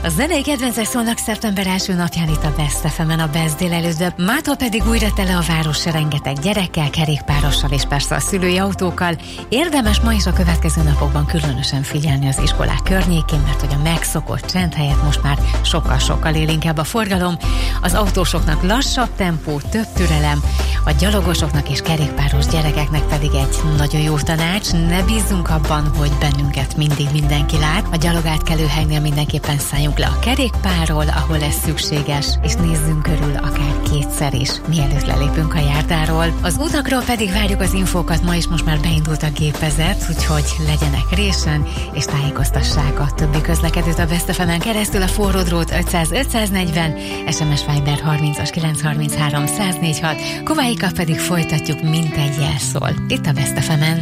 A zenei kedvencek szólnak szeptember első napján itt a Best FM-en, a Best délelőttben. Mától pedig újra tele a város rengeteg gyerekkel, kerékpárossal és persze a szülői autókkal. Érdemes ma is a következő napokban különösen figyelni az iskolák környékén, mert hogy a megszokott csend helyett most már sokkal-sokkal élénkebb a forgalom. Az autósoknak lassabb tempó, több türelem, a gyalogosoknak és kerékpáros gyerekeknek pedig egy nagyon jó tanács: ne bízzunk abban, hogy bennünket mindig mindenki lát. A gyalogátkelőhelynél mindenképpen szálljunk le a kerékpárról, ahol ez szükséges, és nézzünk körül akár kétszer is, mielőtt lelépünk a járdáról. Az utakról pedig várjuk az infókat, ma is most már beindult a gépezet, úgyhogy legyenek résen, és tájékoztassák a többi közlekedőt a Best FM-en keresztül. A forró drót 500-540, SMS Viber 30-as 933 104 6, Kováikkal pedig folytatjuk, mint egy jelszól. Itt a Best FM-en.